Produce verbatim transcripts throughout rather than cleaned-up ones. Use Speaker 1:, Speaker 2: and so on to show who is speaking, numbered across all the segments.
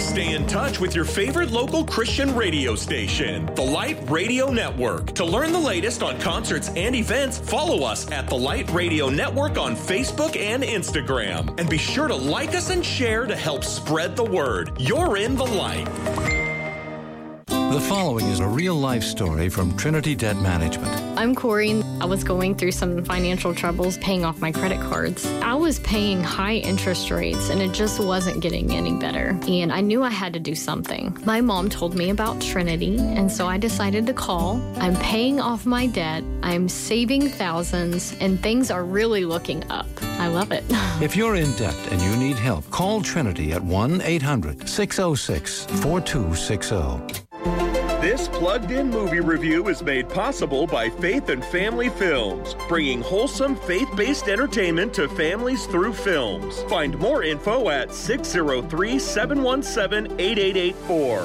Speaker 1: Stay in touch with your favorite local Christian radio station, The Light Radio Network. To learn the latest on concerts and events, follow us at The Light Radio Network on Facebook and Instagram. And be sure to like us and share to help spread the word. You're in the light.
Speaker 2: The following is a real-life story from Trinity Debt Management.
Speaker 3: I'm Corey. I was going through some financial troubles paying off my credit cards. I was paying high interest rates, and it just wasn't getting any better. And I knew I had to do something. My mom told me about Trinity, and so I decided to call. I'm paying off my debt. I'm saving thousands, and things are really looking up. I love it.
Speaker 2: If you're in debt and you need help, call Trinity at one eight hundred six oh six four two six oh.
Speaker 1: This plugged-in movie review is made possible by Faith and Family Films, bringing wholesome faith-based entertainment to families through films. Find more info at six oh three, seven one seven, eight eight eight four.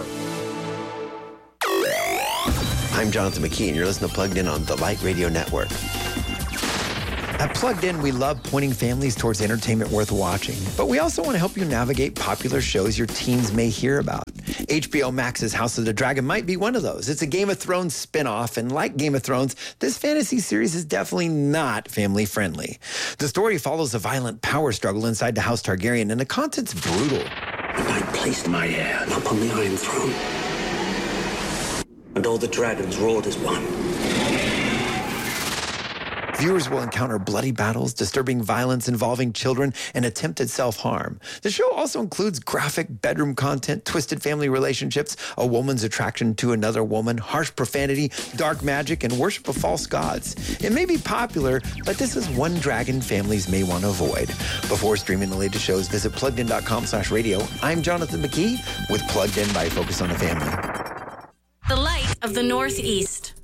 Speaker 4: I'm Jonathan McKee, and you're listening to Plugged In on the Light Radio Network. At Plugged In, we love pointing families towards entertainment worth watching, but we also want to help you navigate popular shows your teens may hear about. H B O Max's House of the Dragon might be one of those. It's a Game of Thrones spinoff, and like Game of Thrones, this fantasy series is definitely not family-friendly. The story follows a violent power struggle inside the House Targaryen, and the content's brutal.
Speaker 5: And I placed my heir upon the Iron Throne, and all the dragons roared as one.
Speaker 4: Viewers will encounter bloody battles, disturbing violence involving children, and attempted self-harm. The show also includes graphic bedroom content, twisted family relationships, a woman's attraction to another woman, harsh profanity, dark magic, and worship of false gods. It may be popular, but this is one dragon families may want to avoid. Before streaming the latest shows, visit pluggedin.com slash radio. I'm Jonathan McKee with Plugged In by Focus on the Family.
Speaker 6: The Light of the Northeast.